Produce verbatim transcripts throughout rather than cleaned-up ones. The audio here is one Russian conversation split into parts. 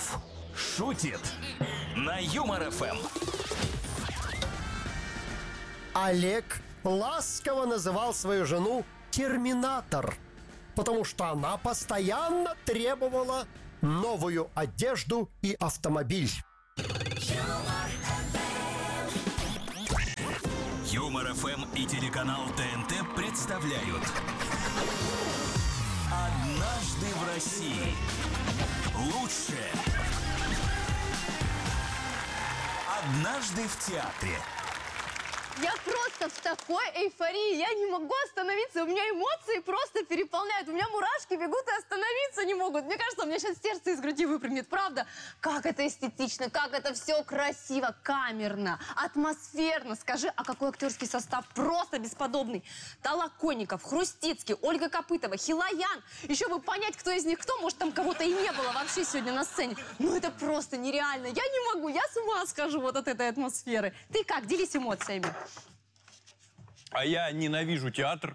Кудряшов шутит на Юмор эф эм. Олег ласково называл свою жену «Терминатор», потому что она постоянно требовала новую одежду и автомобиль. Юмор эф эм и телеканал тэ эн тэ представляют «Однажды в России». Лучшее «Однажды в театре». Я просто в такой эйфории, я не могу остановиться, у меня эмоции просто переполняют, у меня мурашки бегут и остановиться не могут. Мне кажется, у меня сейчас сердце из груди выпрыгнет, правда? Как это эстетично, как это все красиво, камерно, атмосферно. Скажи, а какой актерский состав? Просто бесподобный. Толоконников, Хрустицкий, Ольга Копытова, Хилаян. Еще бы понять, кто из них кто, может, там кого-то и не было вообще сегодня на сцене. Ну это просто нереально, я не могу, я с ума схожу вот от этой атмосферы. Ты как, делись эмоциями. А я ненавижу театр.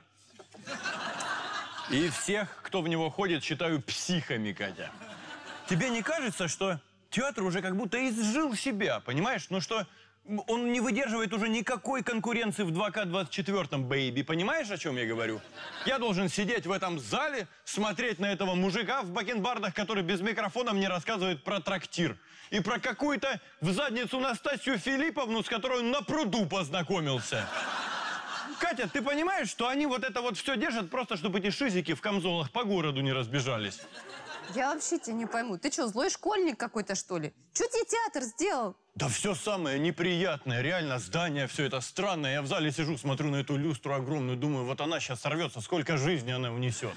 И всех, кто в него ходит, считаю психами, Катя. Тебе не кажется, что театр уже как будто изжил себя, понимаешь? Ну что он не выдерживает уже никакой конкуренции в два ка двадцать четыре, бэйби. Понимаешь, о чем я говорю? Я должен сидеть в этом зале, смотреть на этого мужика в бакенбардах, который без микрофона мне рассказывает про трактир. И про какую-то в задницу Настасью Филипповну, с которой он на пруду познакомился. Катя, ты понимаешь, что они вот это вот все держат просто, чтобы эти шизики в камзолах по городу не разбежались? Я вообще тебя не пойму. Ты что, злой школьник какой-то, что ли? Что тебе театр сделал? Да все самое неприятное. Реально, здание все это странное. Я в зале сижу, смотрю на эту люстру огромную, думаю, вот она сейчас сорвется, сколько жизни она унесет.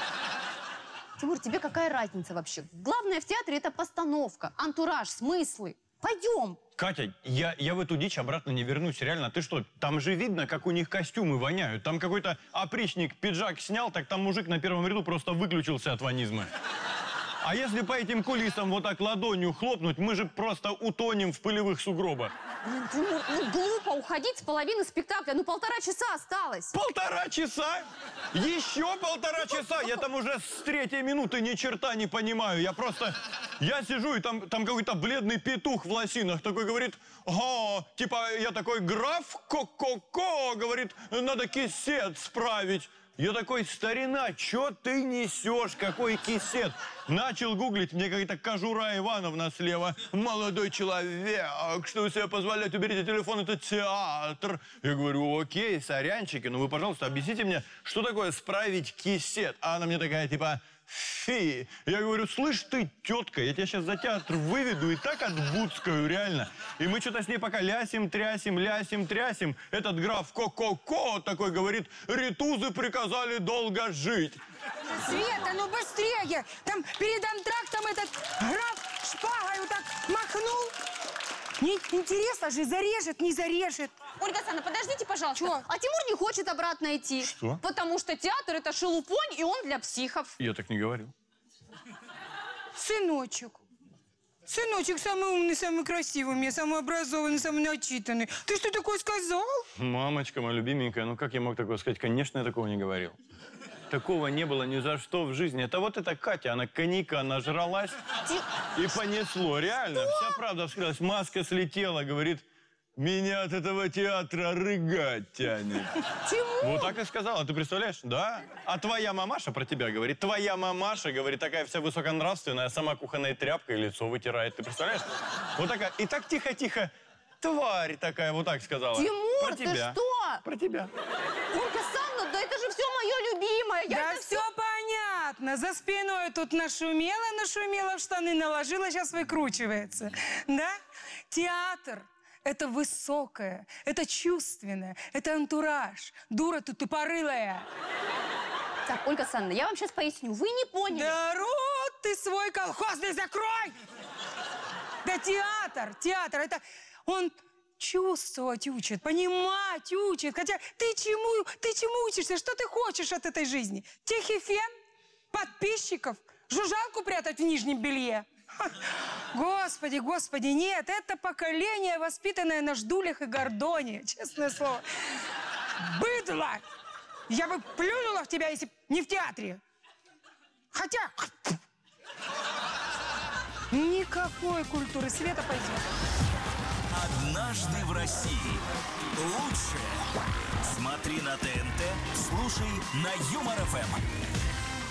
Тимур, тебе какая разница вообще? Главное в театре это постановка, антураж, смыслы. Пойдем. Катя, я, я в эту дичь обратно не вернусь. Реально, ты что, там же видно, как у них костюмы воняют. Там какой-то опричник пиджак снял, так там мужик на первом ряду просто выключился от ванизма. А если по этим кулисам вот так ладонью хлопнуть, мы же просто утонем в пылевых сугробах. Ну, Тимур, ну глупо уходить с половины спектакля. Ну полтора часа осталось. Полтора часа? Еще полтора часа? Я там уже с третьей минуты ни черта не понимаю. Я просто... Я сижу, и там, там какой-то бледный петух в лосинах такой говорит, ага, типа я такой, граф Ко-Ко-Ко, говорит, надо кисет справить. Я такой, старина, что ты несешь, какой кисет? Начал гуглить, мне какая-то Кожура Ивановна слева. Молодой человек, что вы себе позволяете, уберите телефон, это театр. Я говорю, окей, сорянчики, ну вы, пожалуйста, объясните мне, что такое справить кисет? А она мне такая, типа, фи. Я говорю, слышь ты, тетка, я тебя сейчас за театр выведу и так отбудскаю, реально. И мы что-то с ней пока лясим, трясим, лясим, трясим. Этот граф Ко-Ко-Ко такой говорит, ритузы приказали долго жить. Света, ну быстрее! Там перед антрактом этот граф шпагой вот так махнул. Не, интересно же, зарежет, не зарежет. Ольга Александровна, подождите, пожалуйста. Чё? А Тимур не хочет обратно идти. Что? Потому что театр это шелупонь, и он для психов. Я так не говорил. Сыночек. Сыночек самый умный, самый красивый, мне самый образованный, самый начитанный. Ты что такое сказал? Мамочка моя любименькая, ну как я мог такое сказать? Конечно, я такого не говорил. Такого не было ни за что в жизни. Это вот эта Катя, она коньяка нажралась и понесло. Реально, вся правда вскрылась. Маска слетела, говорит, меня от этого театра рыгать тянет. Тимур! Вот так и сказала, ты представляешь? Да. А твоя мамаша про тебя говорит. Твоя мамаша, говорит, такая вся высоконравственная, сама кухонной тряпкой лицо вытирает. Ты представляешь? Вот такая. И так тихо-тихо. Тварь такая, вот так сказала. Тимур, про тебя. ты что? Про тебя. Ольга Александровна, да это же все мое любимое. Я Да это все понятно. За спиной тут нашумела, нашумела в штаны, наложила, сейчас выкручивается. Да? Театр. Это высокое, это чувственное, это антураж. Дура ты тупорылая. Так, Ольга Александровна, я вам сейчас поясню. Вы не поняли. Да рот ты свой колхозный закрой! Да театр, театр, это он чувствовать учит, понимать учит. Хотя ты чему, ты чему учишься? Что ты хочешь от этой жизни? Тихий фен? Подписчиков? Жужжалку прятать в нижнем белье? Ха. Господи, господи, нет, это поколение, воспитанное на ждулях и гордоне, честное слово. Быдло! Я бы плюнула в тебя, если б не в театре. Хотя... Никого никакой культуры. Света пойдет. Однажды в России. Лучшее. Смотри на ТНТ, слушай на Юмор ФМ.